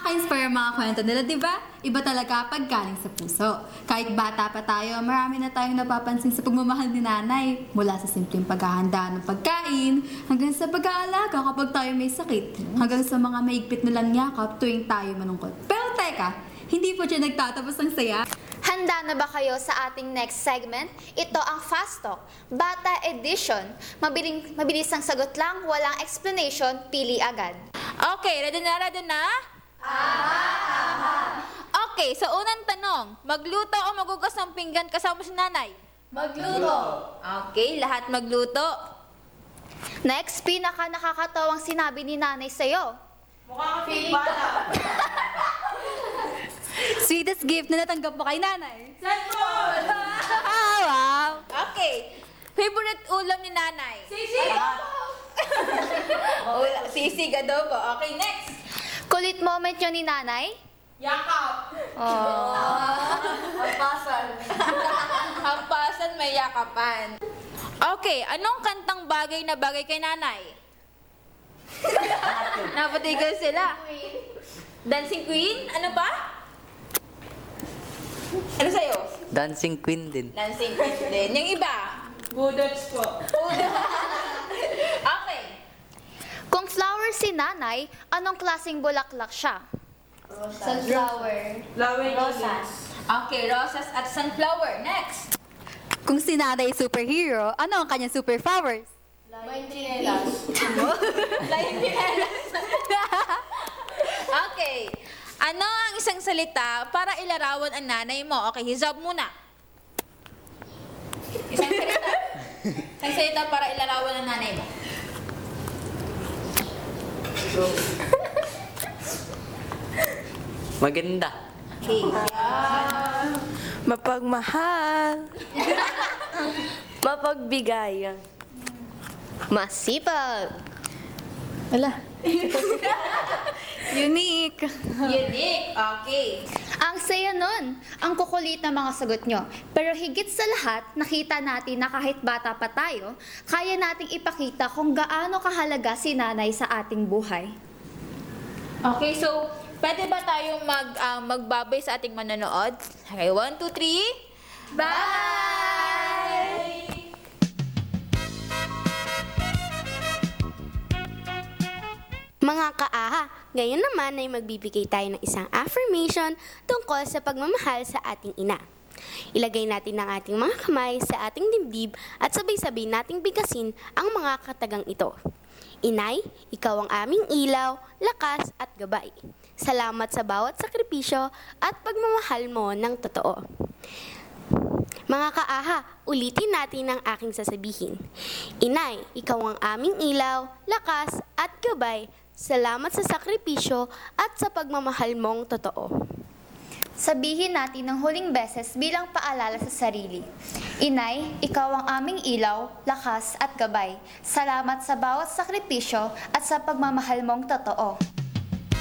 Nakaka-inspire ang mga kwento nila, di ba? Iba talaga pag galing sa puso. Kahit bata pa tayo, marami na tayong napapansin sa pagmamahal ni nanay. Mula sa simpleng paghahanda ng pagkain, hanggang sa pag-aalaga kapag tayo may sakit, hanggang sa mga maigpit nilang yakap tuwing tayo manungkot. Pero teka, hindi po siya nagtatapos ng saya. Handa na ba kayo sa ating next segment? Ito ang Fast Talk, Bata Edition. Mabilis ang sagot lang, walang explanation, pili agad. Okay, ready na, ready na? Okay, so unang tanong, magluto o magugas ng pinggan kasama si nanay? Magluto. Okay, lahat magluto. Next, pinaka nakakatawang sinabi ni nanay sa'yo. Feeling bata. Sweetest gift na natanggap mo kay nanay. Cellphone! Wow! Okay, favorite ulam ni nanay? Sisi! Sisig adobo. Okay, next. Kulit moment nyo ni nanay? Yakap! Hampasan, may yakapan. Okay, anong kantang bagay na bagay kay nanay? Napatigal sila. Dancing Queen? Ano ba? Ano sa'yo? Dancing Queen din. Dancing Queen din. Yung iba? Budots po. Okay. Kung flower si nanay, anong klaseng bulaklak siya? Flower Rosas. Okay, roses at sunflower. Next. Kung si nanay superhero, ano ang kanyang superpowers? May chinelas. Lion Pinelas. Okay. Ano ang isang salita para ilarawan ang nanay mo? Okay, hizab muna. Isang salita. Isang salita para ilarawan ang nanay mo. Maganda. Okay. Mapagmahal. Mapagbigay. Masipag. Unique. Unique. Okay. Ang saya nun, ang kukulit na mga sagot nyo. Pero higit sa lahat, nakita natin na kahit bata pa tayo, kaya nating ipakita kung gaano kahalaga si nanay sa ating buhay. Okay, so pwede ba tayong magbabay sa ating manonood? Okay, 1, 2, 3. Bye! Mga kaaha, ngayon naman ay magbibigay tayo ng isang affirmation tungkol sa pagmamahal sa ating ina. Ilagay natin ang ating mga kamay sa ating dibdib at sabay-sabay nating bigkasin ang mga katagang ito. Inay, ikaw ang aming ilaw, lakas at gabay. Salamat sa bawat sakripisyo at pagmamahal mo ng totoo. Mga kaaha, ulitin natin ang aking sasabihin. Inay, ikaw ang aming ilaw, lakas at gabay. Salamat sa sakripisyo at sa pagmamahal mong totoo. Sabihin natin ng huling beses bilang paalala sa sarili. Inay, ikaw ang aming ilaw, lakas at gabay. Salamat sa bawat sakripisyo at sa pagmamahal mong totoo.